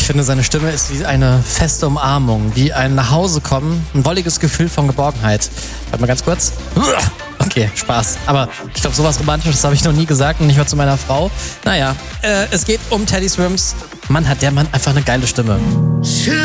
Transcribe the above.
finde, seine Stimme ist wie eine feste Umarmung, wie ein Nachhausekommen, ein wolliges Gefühl von Geborgenheit. Warte mal ganz kurz. Okay, Spaß. Aber ich glaube, sowas Romantisches habe ich noch nie gesagt und nicht mal zu meiner Frau. Naja, es geht um Teddy Swims. Mann, hat der Mann einfach eine geile Stimme.